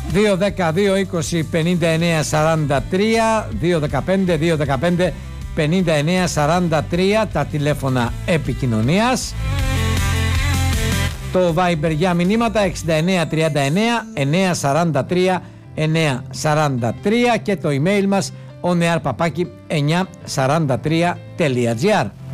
2-10-2-20-59-43, 2-15-2-15-59-43 τα τηλέφωνα επικοινωνίας. Το Viber για μηνύματα 6939-943-943 και το email μας onearpapaki943.gr.